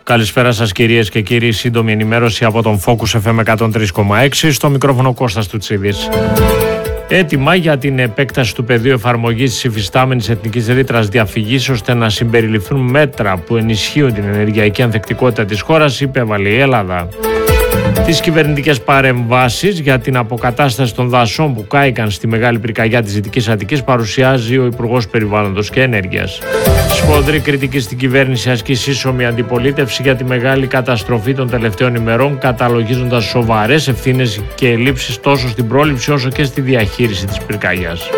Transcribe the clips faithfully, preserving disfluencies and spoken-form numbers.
Καλησπέρα σας κυρίες και κύριοι, σύντομη ενημέρωση από τον Focus εφ εμ εκατόν τρία κόμμα έξι, στο μικρόφωνο Κώστας Τουτσίδης. Έτοιμα για την επέκταση του πεδίου εφαρμογής της υφιστάμενης εθνικής ρήτρας διαφυγής ώστε να συμπεριληφθούν μέτρα που ενισχύουν την ενεργειακή ανθεκτικότητα της χώρας, υπέβαλε η Ελλάδα. Τις κυβερνητικές παρεμβάσεις για την αποκατάσταση των δασών που κάηκαν στη Μεγάλη Πυρκαγιά της Δυτικής Αττικής παρουσιάζει ο Υπουργός Περιβάλλοντος και Ενέργειας. Σφοδρή κριτική στην κυβέρνηση ασκεί σύσσωμη αντιπολίτευση για τη μεγάλη καταστροφή των τελευταίων ημερών, καταλογίζοντας σοβαρές ευθύνες και ελλείψεις τόσο στην πρόληψη όσο και στη διαχείριση της πυρκαγιάς.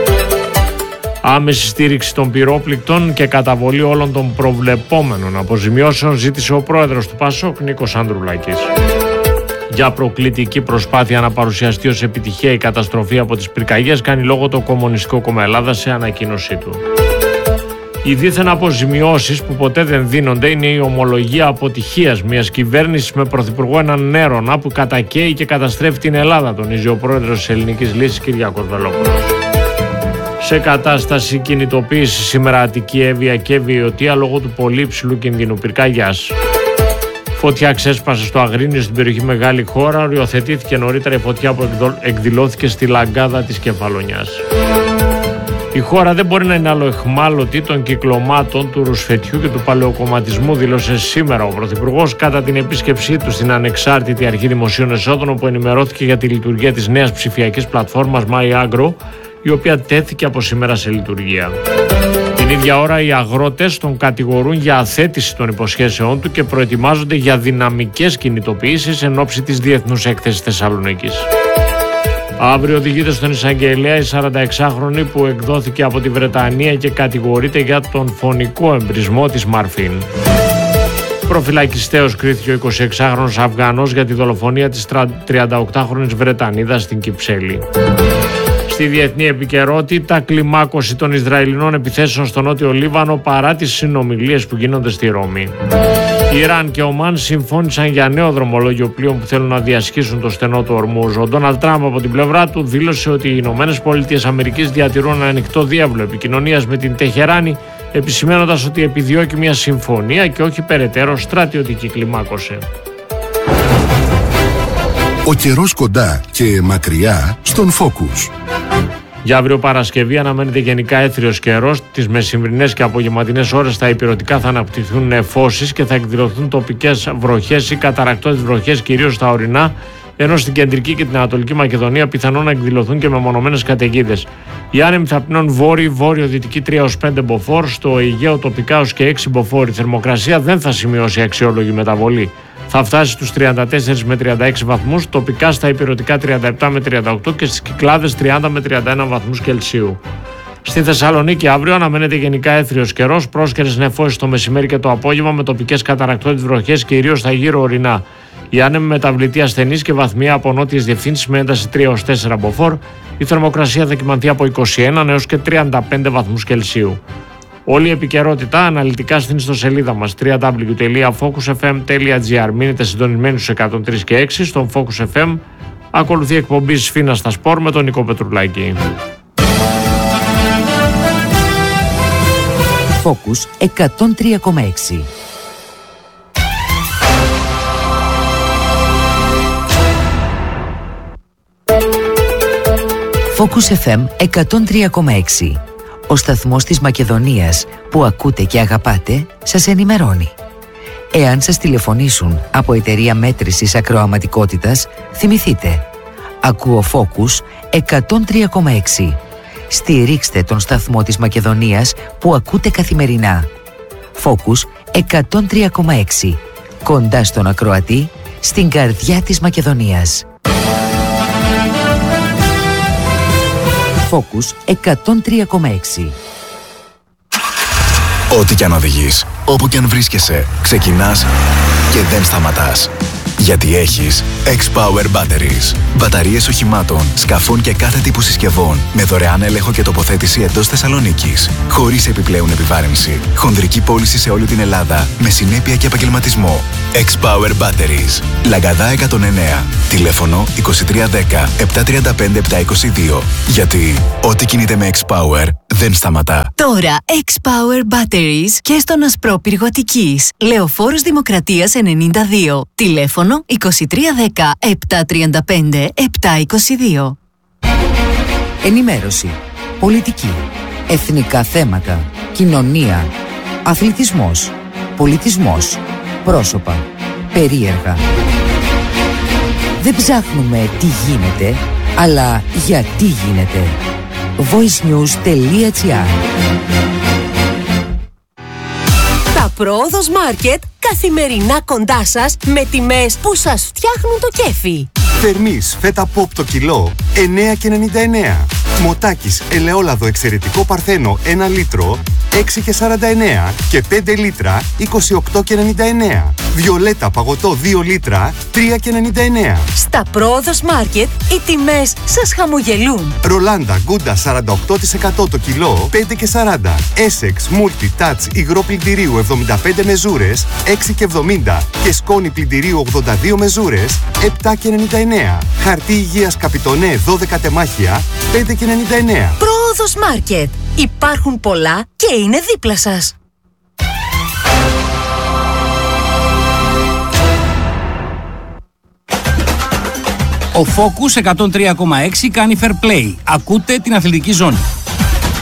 Άμεση στήριξη των πυρόπληκτων και καταβολή όλων των προβλεπόμενων αποζημιώσεων ζήτησε ο πρόεδρος του ΠΑΣΟΚ, Νίκος Ανδρουλάκης. Για προκλητική προσπάθεια να παρουσιαστεί ως επιτυχία η καταστροφή από τις πυρκαγιές κάνει λόγο το Κομμουνιστικό Κόμμα Ελλάδας σε ανακοίνωσή του. Οι δίθεν αποζημιώσεις που ποτέ δεν δίνονται είναι η ομολογία αποτυχίας μιας κυβέρνησης με πρωθυπουργό έναν έρωνα που κατακαίει και καταστρέφει την Ελλάδα, τονίζει ο πρόεδρος της Ελληνικής Λύσης Κυριάκος Βελόπουλος. Σε κατάσταση κινητοποίηση σήμερα Αττική, Εύβοια και Βιωτία λόγω του πολύ υψηλού κινδύνου πυρκαγιάς. Φωτιά ξέσπασε στο Αγρίνιο στην περιοχή Μεγάλη Χώρα, οριοθετήθηκε νωρίτερα η φωτιά που εκδηλώθηκε στη Λαγκάδα της Κεφαλονιάς. Η χώρα δεν μπορεί να είναι άλλο εχμάλωτη των κυκλωμάτων του ρουσφετιού και του παλαιοκομματισμού, δήλωσε σήμερα ο Πρωθυπουργός κατά την επίσκεψή του στην Ανεξάρτητη Αρχή Δημοσίων Εσόδων, όπου ενημερώθηκε για τη λειτουργία της νέας ψηφιακής πλατφόρμας MyAgro, η οποία τέθηκε από σήμερα σε λειτουργία. Την ίδια ώρα οι αγρότες τον κατηγορούν για αθέτηση των υποσχέσεών του και προετοιμάζονται για δυναμικές κινητοποιήσεις εν ώψη της Διεθνούς Έκθεσης Θεσσαλονίκης. Αύριο οδηγείται στον εισαγγελέα η σαρανταεξάχρονη που εκδόθηκε από τη Βρετανία και κατηγορείται για τον φωνικό εμπρισμό της Μαρφίν. Προφυλακιστέως κρίθηκε ο εικοσιεξάχρονος Αφγανός για τη δολοφονία της τριανταοκτάχρονης Βρετανίδας στην Κυψέλη. Στη διεθνή επικαιρότητα, κλιμάκωση των Ισραηλινών επιθέσεων στο Νότιο Λίβανο παρά τις συνομιλίες που γίνονται στη Ρώμη. Ιράν και Ομάν συμφώνησαν για νέο δρομολόγιο πλοίων που θέλουν να διασχίσουν το στενό του Ορμούζ. Ο Ντόναλντ Τραμπ από την πλευρά του δήλωσε ότι οι Ηνωμένες Πολιτείες Αμερικής διατηρούν ένα ανοιχτό διάβλο επικοινωνίας με την Τεχεράνη, επισημαίνοντας ότι επιδιώκει μια συμφωνία και όχι περαιτέρω στρατιωτική κλιμάκωση. Ο καιρός κοντά και μακριά στον Focus. Για αύριο Παρασκευή αναμένεται γενικά έθριος καιρός. Τις μεσημβρινές και απογευματινές ώρες στα ηπειρωτικά θα αναπτυχθούν νεφώσεις και θα εκδηλωθούν τοπικές βροχές ή καταρρακτώδεις βροχές, κυρίως στα ορεινά, ενώ στην κεντρική και την Ανατολική Μακεδονία πιθανόν να εκδηλωθούν και μεμονωμένες καταιγίδες. Οι άνεμοι θα πνέουν βόρειο-βόρειο-δυτική τρία έως πέντε μποφόρ, στο Αιγαίο τοπικά ως και έξι μποφόρ. Η θερμοκρασία δεν θα σημειώσει αξιόλογη μεταβολή. Θα φτάσει στους τριάντα τέσσερα με τριάντα έξι βαθμούς, τοπικά στα ηπειρωτικά τριάντα επτά με τριάντα οκτώ και στις Κυκλάδες τριάντα με τριάντα ένα βαθμούς Κελσίου. Στην Θεσσαλονίκη αύριο αναμένεται γενικά έθριος καιρός, πρόσκαιρες νεφώσεις το μεσημέρι και το απόγευμα με τοπικές καταρρακτώδεις βροχές κυρίως στα γύρω ορεινά. Οι άνεμοι μεταβλητή ασθενείς και βαθμία από νότιες διευθύνσεις με ένταση τρία έως τέσσερα μποφόρ. Η θερμοκρασία θα κυμανθεί από είκοσι ένα έως και τριάντα πέντε βαθμούς Κελσίου. Όλη η επικαιρότητα αναλυτικά στην ιστοσελίδα μας double-u double-u double-u τελεία focus f m τελεία g r. Μείνετε συντονισμένοι στους εκατόν τρία και έξι. Στον Focus εφ εμ ακολουθεί εκπομπή Σφίνα στα Σπορ με τον Νικό Πετρουλάκη. Focus εκατόν τρία κόμμα έξι. Focus εφ εμ εκατόν τρία κόμμα έξι. Ο σταθμός της Μακεδονίας που ακούτε και αγαπάτε σας ενημερώνει. Εάν σας τηλεφωνήσουν από εταιρεία μέτρησης ακροαματικότητας, θυμηθείτε. Ακούω Focus εκατόν τρία κόμμα έξι. Στηρίξτε τον σταθμό της Μακεδονίας που ακούτε καθημερινά. Focus εκατόν τρία κόμμα έξι. Κοντά στον ακροατή, στην καρδιά της Μακεδονίας. Focus εκατόν τρία κόμμα έξι. Ό,τι κι αν οδηγείς, όπου κι αν βρίσκεσαι, ξεκινάς και δεν σταματάς. Γιατί έχεις X-Power Batteries. Μπαταρίες οχημάτων, σκαφών και κάθε τύπου συσκευών με δωρεάν έλεγχο και τοποθέτηση εντός Θεσσαλονίκης. Χωρίς επιπλέον επιβάρυνση. Χονδρική πώληση σε όλη την Ελλάδα με συνέπεια και επαγγελματισμό. X-Power Batteries. Λαγκαδά εκατόν εννέα. Τηλέφωνο είκοσι τρία δέκα επτακόσια τριάντα πέντε επτακόσια είκοσι δύο. Γιατί ό,τι κινείται με X-Power δεν σταματά. Τώρα X-Power Batteries και στον Ασπρόπυργο Αττικής. Λεωφόρος Δημοκρατίας ενενήντα δύο. Τηλέφωνο είκοσι τρία δέκα επτακόσια τριάντα πέντε επτακόσια είκοσι δύο. Ενημέρωση, πολιτική, εθνικά θέματα, κοινωνία, αθλητισμός, πολιτισμός, πρόσωπα, περίεργα. Δεν ψάχνουμε τι γίνεται, αλλά γιατί γίνεται. voicenews.gr. Τα Πρόοδος Μάρκετ καθημερινά κοντά σας με τιμές που σας φτιάχνουν το κέφι. Θερμής φέτα ποπ το κιλό εννέα και ενενήντα εννέα. Μοτάκης ελαιόλαδο εξαιρετικό παρθένο ένα λίτρο έξι και σαράντα εννέα και πέντε λίτρα είκοσι οκτώ και ενενήντα εννέα. Βιολέτα παγωτό δύο λίτρα τρία και ενενήντα εννέα. Στα Πρόοδος Μάρκετ οι τιμές σας χαμογελούν. Ρολάντα γκούντα σαράντα οκτώ τοις εκατό το κιλό πέντε και σαράντα. Essex Multi Touch υγρό πλυντηρίου εβδομήντα πέντε μεζούρες έξι και εβδομήντα και σκόνη πλυντηρίου ογδόντα δύο μεζούρες επτά και ενενήντα εννέα. Χαρτί υγείας Καπιτονέ δώδεκα τεμάχια πέντε και ενενήντα εννέα. Πρόοδος Μάρκετ. Υπάρχουν πολλά και είναι δίπλα σας. Ο Focus εκατόν τρία κόμμα έξι κάνει fair play. Ακούτε την αθλητική ζώνη.